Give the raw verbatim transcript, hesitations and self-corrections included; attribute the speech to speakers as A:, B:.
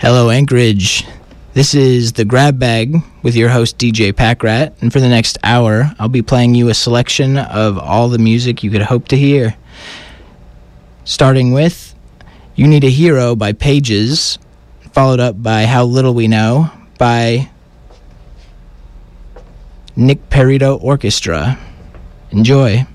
A: Hello, Anchorage. This is The Grab Bag with your host, D J Packrat, and for the next hour, I'll be playing you a selection of all the music you could hope to hear. Starting with You Need a Hero by Pages, followed up by How Little We Know by Nick Perito Orchestra. Enjoy.